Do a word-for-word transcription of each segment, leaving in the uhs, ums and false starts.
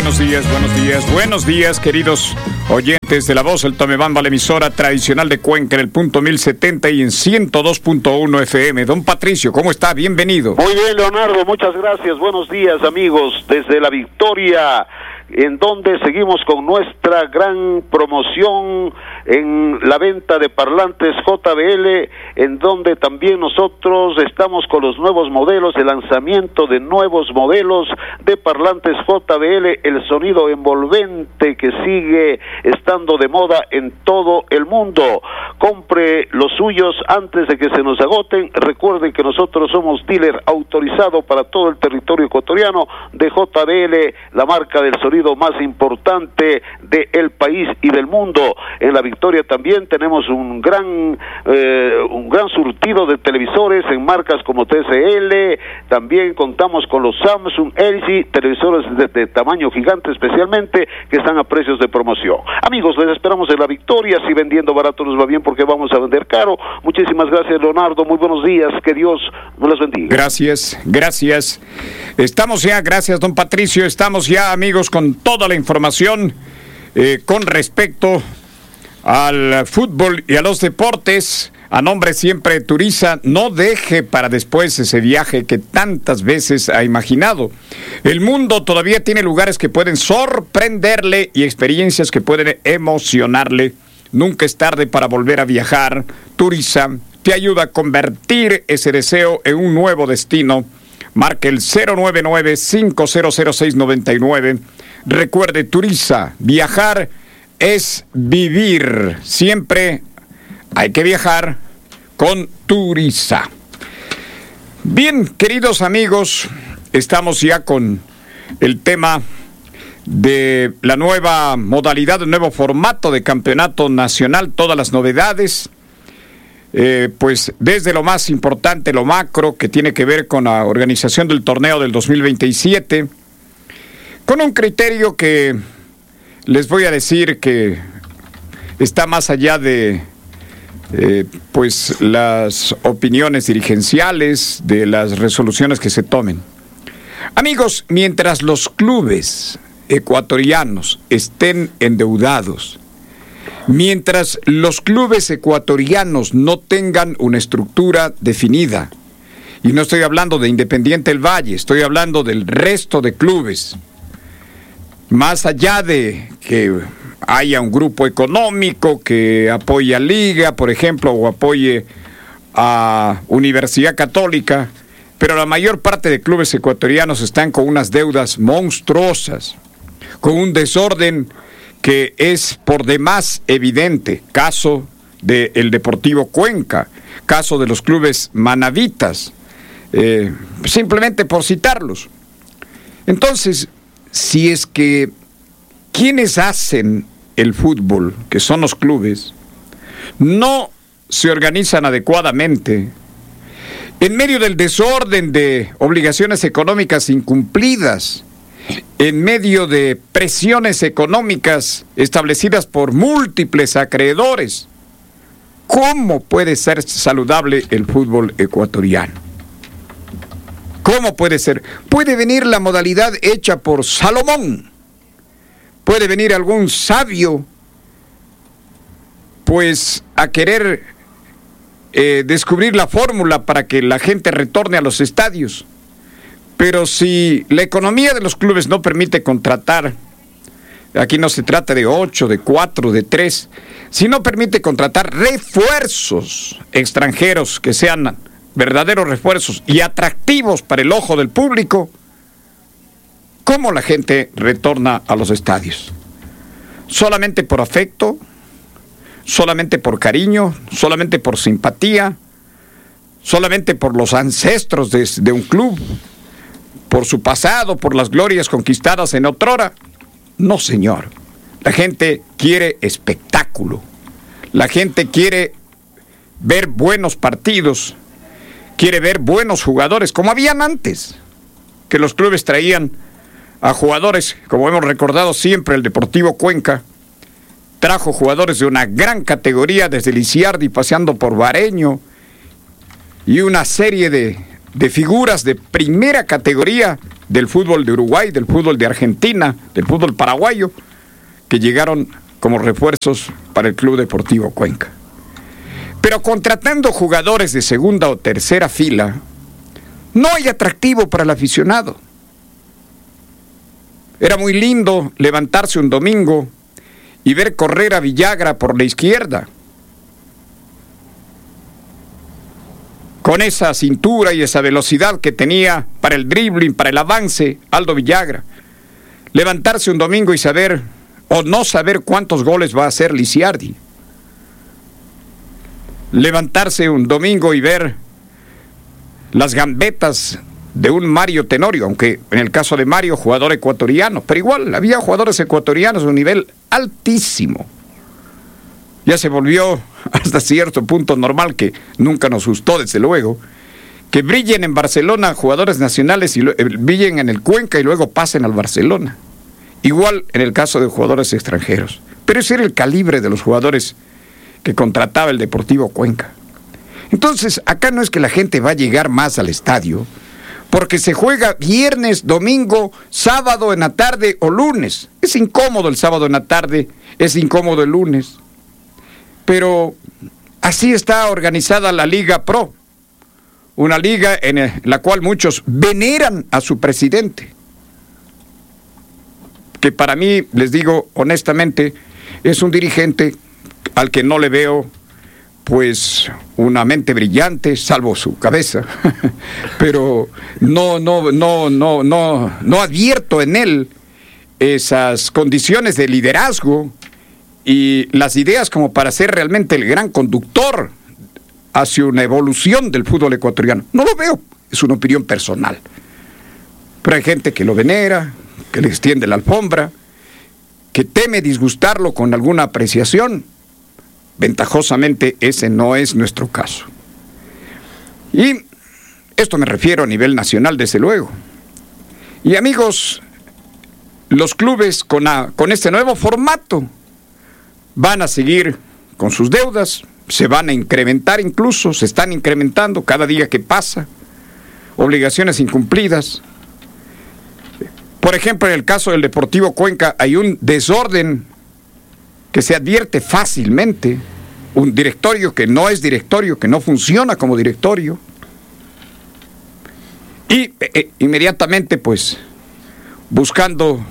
buenos días, buenos días, buenos días, queridos oyentes de La Voz, el Tomebamba, la emisora tradicional de Cuenca en el punto mil setenta y en ciento dos punto uno F M. Don Patricio, ¿cómo está? Bienvenido. Muy bien, Leonardo, muchas gracias. Buenos días, amigos, desde La Victoria, en donde seguimos con nuestra gran promoción en la venta de parlantes J B L, en donde también nosotros estamos con los nuevos modelos, el lanzamiento de nuevos modelos de parlantes J B L, el sonido envolvente que sigue estando de moda en todo el mundo. Compre los suyos antes de que se nos agoten. Recuerden que nosotros somos dealer autorizado para todo el territorio ecuatoriano de J B L, la marca del sonido más importante del país y del mundo. En La Victoria también tenemos un gran eh, un gran surtido de televisores en marcas como T C L. También contamos con los Samsung, L G, televisores de, de tamaño gigante especialmente, que están a precios de promoción. Amigos, les esperamos en La Victoria. Si vendiendo barato nos va bien, porque vamos a vender caro. Muchísimas gracias, Leonardo, muy buenos días, que Dios nos los bendiga. Gracias, gracias. Estamos ya, gracias, don Patricio, estamos ya, amigos, con toda la información eh, con respecto al fútbol y a los deportes. A nombre siempre de Turiza, no deje para después ese viaje que tantas veces ha imaginado. El mundo todavía tiene lugares que pueden sorprenderle y experiencias que pueden emocionarle. Nunca es tarde para volver a viajar. Turiza te ayuda a convertir ese deseo en un nuevo destino. Marque el cero nueve nueve, cinco cero cero seis nueve nueve. Recuerde, Turiza, viajar es vivir. Siempre hay que viajar con Turiza. Bien, queridos amigos, estamos ya con el tema de la nueva modalidad, el nuevo formato de campeonato nacional, todas las novedades, eh, pues desde lo más importante, lo macro, que tiene que ver con la organización del torneo del dos mil veintisiete, con un criterio que les voy a decir que está más allá de eh, pues las opiniones dirigenciales, de las resoluciones que se tomen. Amigos, mientras los clubes ecuatorianos estén endeudados, mientras los clubes ecuatorianos no tengan una estructura definida, y no estoy hablando de Independiente del Valle, estoy hablando del resto de clubes, más allá de que haya un grupo económico que apoye a Liga, por ejemplo, o apoye a Universidad Católica, pero la mayor parte de clubes ecuatorianos están con unas deudas monstruosas, con un desorden que es por demás evidente. Caso del Deportivo Cuenca, caso de los clubes manavitas, eh, simplemente por citarlos. Entonces, si es que quienes hacen el fútbol, que son los clubes, no se organizan adecuadamente, en medio del desorden de obligaciones económicas incumplidas, en medio de presiones económicas establecidas por múltiples acreedores, ¿cómo puede ser saludable el fútbol ecuatoriano? ¿Cómo puede ser? Puede venir la modalidad hecha por Salomón. Puede venir algún sabio, pues, a querer eh, descubrir la fórmula para que la gente retorne a los estadios. Pero si la economía de los clubes no permite contratar, aquí no se trata de ocho, de cuatro, de tres, si no permite contratar refuerzos extranjeros que sean verdaderos refuerzos y atractivos para el ojo del público, ¿cómo la gente retorna a los estadios? ¿Solamente por afecto? ¿Solamente por cariño? ¿Solamente por simpatía? ¿Solamente por los ancestros de, de un club? ¿Por su pasado? ¿Por las glorias conquistadas en otrora? No, señor. La gente quiere espectáculo. La gente quiere ver buenos partidos. Quiere ver buenos jugadores, como habían antes, que los clubes traían a jugadores, como hemos recordado siempre, el Deportivo Cuenca trajo jugadores de una gran categoría, desde Lisiardi paseando por Bareño, y una serie de, de figuras de primera categoría del fútbol de Uruguay, del fútbol de Argentina, del fútbol paraguayo, que llegaron como refuerzos para el Club Deportivo Cuenca. Pero contratando jugadores de segunda o tercera fila, no hay atractivo para el aficionado. Era muy lindo levantarse un domingo y ver correr a Villagra por la izquierda, con esa cintura y esa velocidad que tenía para el dribbling, para el avance, Aldo Villagra. Levantarse un domingo y saber, o no saber cuántos goles va a hacer Lisiardi. Levantarse un domingo y ver las gambetas de un Mario Tenorio, aunque en el caso de Mario, jugador ecuatoriano, pero igual había jugadores ecuatorianos de un nivel altísimo. Ya se volvió hasta cierto punto normal, que nunca nos gustó desde luego, que brillen en Barcelona jugadores nacionales y lo, eh, brillen en el Cuenca y luego pasen al Barcelona. Igual en el caso de jugadores extranjeros. Pero ese era el calibre de los jugadores que contrataba el Deportivo Cuenca. Entonces, acá no es que la gente va a llegar más al estadio, porque se juega viernes, domingo, sábado en la tarde o lunes. Es incómodo el sábado en la tarde, es incómodo el lunes. Pero así está organizada la Liga Pro, una liga en la cual muchos veneran a su presidente, que para mí, les digo honestamente, es un dirigente al que no le veo pues una mente brillante, salvo su cabeza, pero no, no, no, no, no, no advierto en él esas condiciones de liderazgo y las ideas como para ser realmente el gran conductor hacia una evolución del fútbol ecuatoriano. No lo veo, es una opinión personal. Pero hay gente que lo venera, que le extiende la alfombra, que teme disgustarlo con alguna apreciación. Ventajosamente ese no es nuestro caso. Y esto me refiero a nivel nacional, desde luego. Y amigos, los clubes con, a, con este nuevo formato van a seguir con sus deudas, se van a incrementar incluso, se están incrementando cada día que pasa, obligaciones incumplidas. Por ejemplo, en el caso del Deportivo Cuenca hay un desorden que se advierte fácilmente, un directorio que no es directorio, que no funciona como directorio, y eh, inmediatamente pues buscando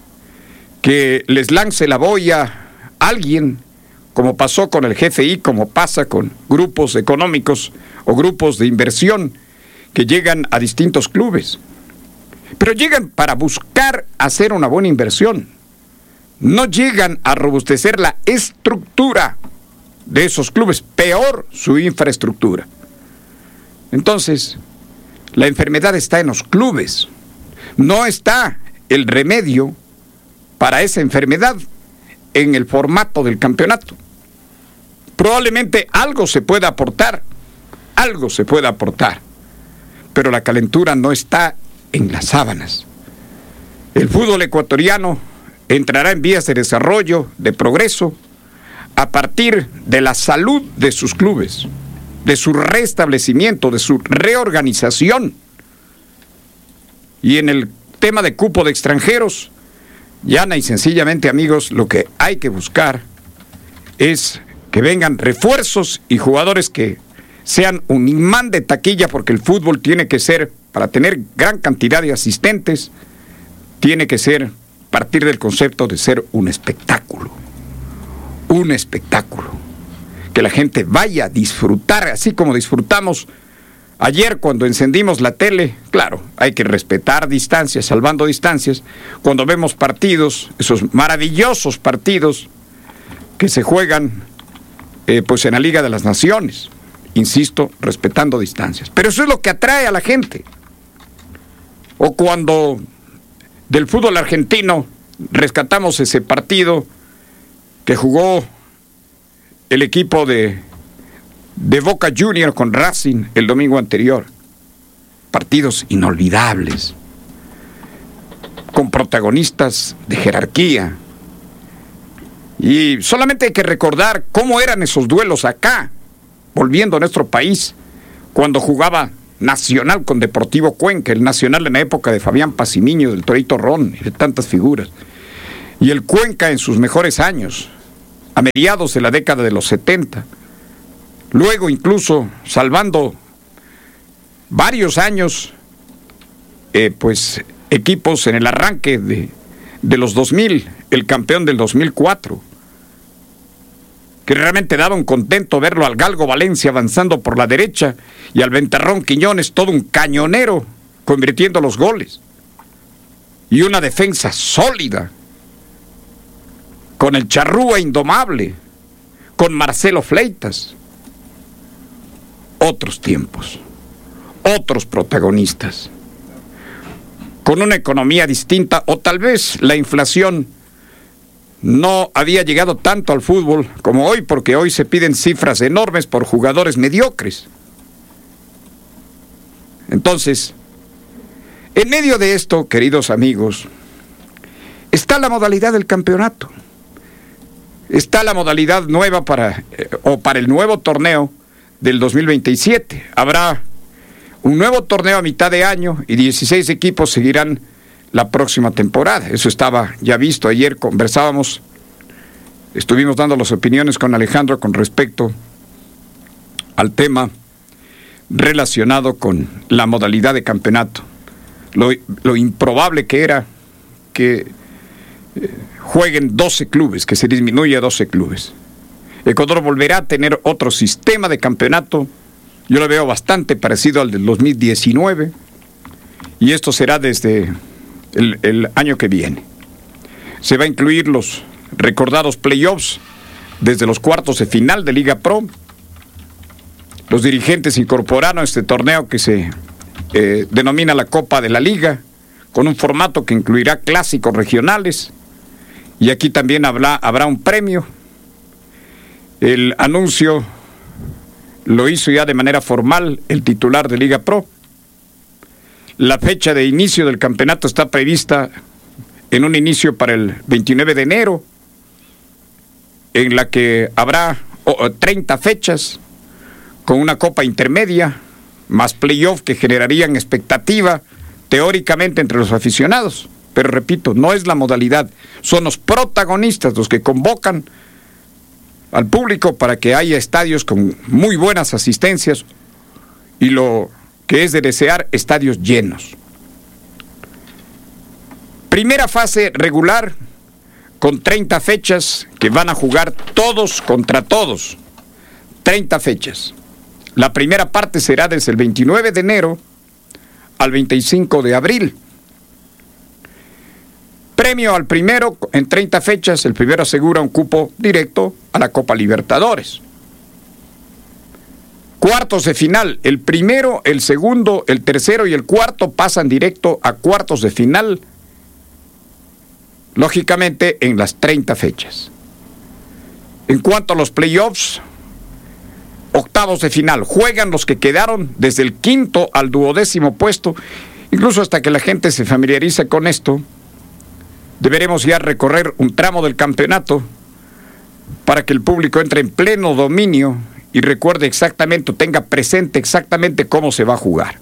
que les lance la boya alguien, como pasó con el G F I, como pasa con grupos económicos o grupos de inversión que llegan a distintos clubes. Pero llegan para buscar hacer una buena inversión. No llegan a robustecer la estructura de esos clubes, peor su infraestructura. Entonces, la enfermedad está en los clubes. No está el remedio para esa enfermedad en el formato del campeonato. Probablemente algo se pueda aportar, algo se pueda aportar, pero la calentura no está en las sábanas. El fútbol ecuatoriano entrará en vías de desarrollo, de progreso, a partir de la salud de sus clubes, de su restablecimiento, de su reorganización. Y en el tema de cupo de extranjeros, llana y sencillamente, amigos, lo que hay que buscar es que vengan refuerzos y jugadores que sean un imán de taquilla, porque el fútbol tiene que ser, para tener gran cantidad de asistentes, tiene que ser partir del concepto de ser un espectáculo. Un espectáculo. Que la gente vaya a disfrutar, así como disfrutamos ayer cuando encendimos la tele. Claro, hay que respetar distancias, salvando distancias. Cuando vemos partidos, esos maravillosos partidos que se juegan eh, pues en la Liga de las Naciones. Insisto, respetando distancias. Pero eso es lo que atrae a la gente. O cuando del fútbol argentino rescatamos ese partido que jugó el equipo de, de Boca Juniors con Racing el domingo anterior. Partidos inolvidables, con protagonistas de jerarquía. Y solamente hay que recordar cómo eran esos duelos acá, volviendo a nuestro país, cuando jugaba Nacional con Deportivo Cuenca, el Nacional en la época de Fabián Pacimiño, del Torito Ron y de tantas figuras. Y el Cuenca en sus mejores años, a mediados de la década de los setenta. Luego incluso salvando varios años, eh, pues equipos en el arranque de, de los dos mil, el campeón del dos mil cuatro, que realmente daba un contento verlo al Galgo Valencia avanzando por la derecha y al Ventarrón Quiñones, todo un cañonero, convirtiendo los goles. Y una defensa sólida, con el Charrúa indomable, con Marcelo Fleitas. Otros tiempos, otros protagonistas, con una economía distinta, o tal vez la inflación no había llegado tanto al fútbol como hoy, porque hoy se piden cifras enormes por jugadores mediocres. Entonces, en medio de esto, queridos amigos, está la modalidad del campeonato. Está la modalidad nueva para, eh, o para el nuevo torneo del dos mil veintisiete. Habrá un nuevo torneo a mitad de año y dieciséis equipos seguirán la próxima temporada. Eso estaba ya visto. Ayer conversábamos, estuvimos dando las opiniones con Alejandro con respecto al tema relacionado con la modalidad de campeonato. Lo, lo improbable que era que eh, jueguen doce clubes, que se disminuya a doce clubes. Ecuador volverá a tener otro sistema de campeonato. Yo lo veo bastante parecido al del dos mil diecinueve. Y esto será desde el, el año que viene. Se va a incluir los recordados playoffs desde los cuartos de final de Liga Pro. Los dirigentes incorporaron este torneo que se eh, denomina la Copa de la Liga, con un formato que incluirá clásicos regionales. Y aquí también habrá, habrá un premio. El anuncio lo hizo ya de manera formal el titular de Liga Pro. La fecha de inicio del campeonato está prevista en un inicio para el veintinueve de enero, en la que habrá treinta fechas con una copa intermedia, más playoff que generarían expectativa teóricamente entre los aficionados. Pero repito, no es la modalidad, son los protagonistas los que convocan al público para que haya estadios con muy buenas asistencias y lo que es de desear, estadios llenos. Primera fase regular con treinta fechas que van a jugar todos contra todos. treinta fechas. La primera parte será desde el veintinueve de enero al veinticinco de abril. Premio al primero en treinta fechas. El primero asegura un cupo directo a la Copa Libertadores. Cuartos de final. El primero, el segundo, el tercero y el cuarto pasan directo a cuartos de final. Lógicamente en las treinta fechas. En cuanto a los playoffs, octavos de final. Juegan los que quedaron desde el quinto al duodécimo puesto. Incluso hasta que la gente se familiarice con esto, deberemos ya recorrer un tramo del campeonato para que el público entre en pleno dominio y recuerde exactamente, tenga presente exactamente cómo se va a jugar.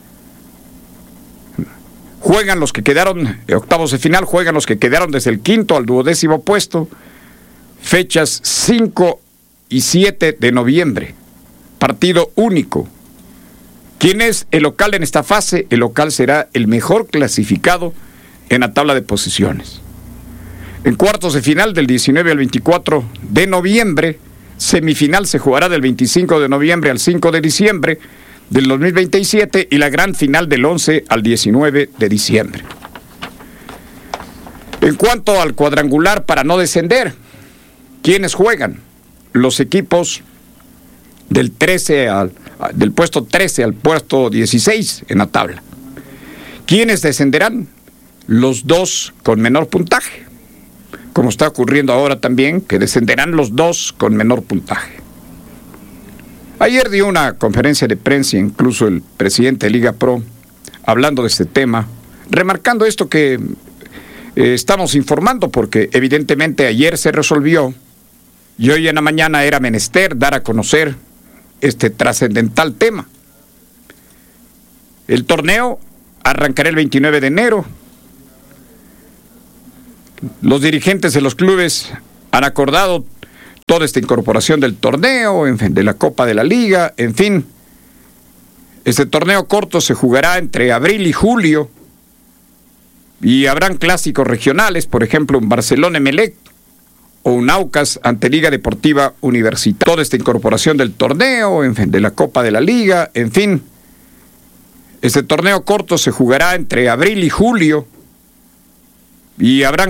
Juegan los que quedaron, octavos de final, juegan los que quedaron desde el quinto al duodécimo puesto, fechas cinco y siete de noviembre, partido único. ¿Quién es el local en esta fase? El local será el mejor clasificado en la tabla de posiciones. En cuartos de final del diecinueve al veinticuatro de noviembre, semifinal se jugará del veinticinco de noviembre al cinco de diciembre del dos mil veintisiete y la gran final del once al diecinueve de diciembre. En cuanto al cuadrangular para no descender, ¿quiénes juegan? Los equipos del trece al, del puesto trece al puesto dieciséis en la tabla. ¿Quiénes descenderán? Los dos con menor puntaje, como está ocurriendo ahora también, que descenderán los dos con menor puntaje. Ayer dio una conferencia de prensa, incluso el presidente de Liga Pro, hablando de este tema, remarcando esto que eh, estamos informando, porque evidentemente ayer se resolvió y hoy en la mañana era menester dar a conocer este trascendental tema. El torneo arrancará el veintinueve de enero. Los dirigentes de los clubes han acordado toda esta incorporación del torneo, en fin, de la Copa de la Liga, en fin. Este torneo corto se jugará entre abril y julio y habrán clásicos regionales, por ejemplo, un Barcelona-Emelec o un Aucas ante Liga Deportiva Universitaria. Toda esta incorporación del torneo, en fin, de la Copa de la Liga, en fin. Este torneo corto se jugará entre abril y julio y habrán